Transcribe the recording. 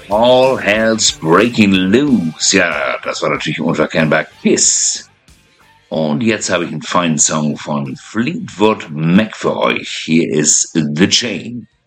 All Hell's Breaking Loose. Ja, das war natürlich unverkennbar Kiss. Und jetzt habe ich einen feinen Song von Fleetwood Mac für euch. Hier ist The Chain.